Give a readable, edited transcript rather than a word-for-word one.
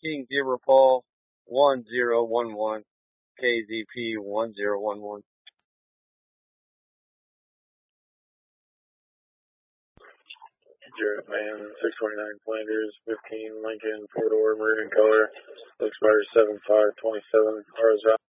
King Zebra Paul 1011, KZP 1011. Jarrett Man, 629 Flanders, 15 Lincoln, 4-door, maroon color, expires 7/5/27, RS